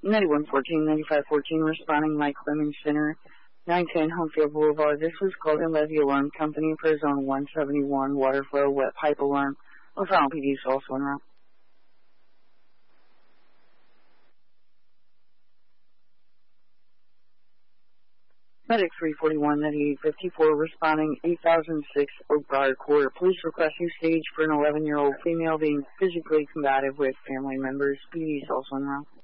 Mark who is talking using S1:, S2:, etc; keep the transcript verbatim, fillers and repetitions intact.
S1: ninety-one fourteen, ninety-five fourteen, responding Mike Clemens Center, nine ten Homefield Boulevard. This was Golden Levy Alarm Company for Zone one seventy-one, water flow, wet pipe alarm. O'Fallon P D, Soul One Route. Medic three forty-one, ninety-eight fifty-four, responding eight thousand six Oak Briar Court. Police request new stage for an eleven-year-old female being physically combative with family members. P D, Soul One Route.